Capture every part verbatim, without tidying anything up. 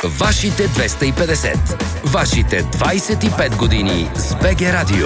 Вашите двеста и петдесет. Вашите двайсет и пет години с БГ Радио.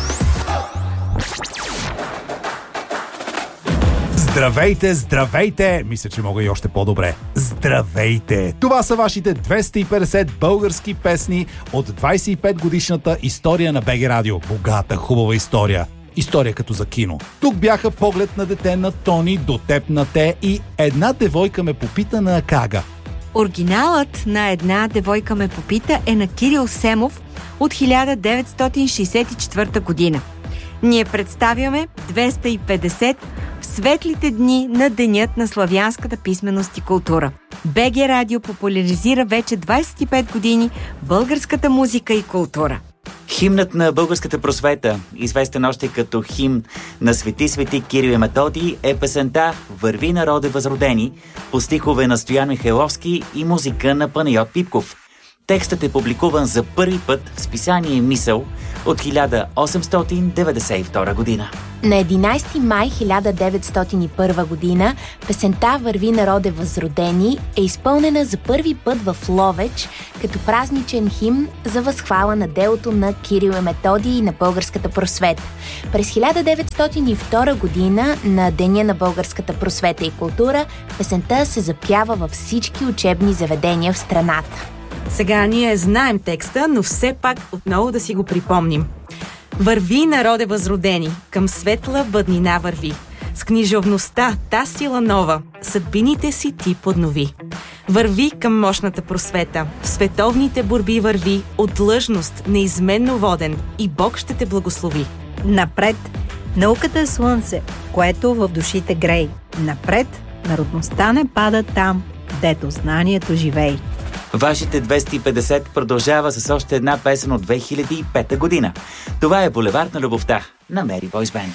Здравейте, здравейте! Мисля, че мога и още по-добре. Здравейте! Това са вашите двеста и петдесет български песни от двайсет и пет годишната история на БГ Радио. Богата, хубава история. История като за кино. Тук бяха Поглед на дете на Тони, До теб на те и Една девойка ме попита на Акага. Оригиналът на Една девойка ме попита е на Кирил Семов от хиляда деветстотин шейсет и четвърта година. Ние представяме двеста и петдесет в светлите дни на Денят на славянската писменост и култура. БГ Радио популяризира вече двайсет и пет години българската музика и култура. Химнът на българската просвета, известен още като химн на Свети Свети Кирил и Методий, е песента «Върви, народе възродени» по стихове на Стоян Михайловски и музика на Панайот Пипков. Текстът е публикуван за първи път в списание «Мисъл» от хиляда осемстотин деветдесет и втора година. На единайсети май хиляда деветстотин и първа година песента «Върви, народе възродени» е изпълнена за първи път в Ловеч като празничен химн за възхвала на делото на Кирил и Методий и на българската просвета. През хиляда деветстотин и втора година, на Деня на българската просвета и култура, песента се запява във всички учебни заведения в страната. Сега ние знаем текста, но все пак отново да си го припомним. Върви, народе възродени, към светла бъднина върви. С книжовността, та сила нова, съдбините си ти поднови. Върви към мощната просвета, в световните борби върви, от длъжност неизменно воден, и Бог ще те благослови. Напред, науката е слънце, което в душите грей. Напред, народността не пада там, дето знанието живей. Вашите двеста и петдесет продължава с още една песен от две хиляди и пета година. Това е Булевард на любовта на Мери Бойс Бенд.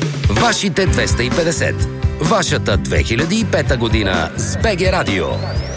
Вашите двеста и петдесет. Вашата две хиляди и пета година с БГ Радио.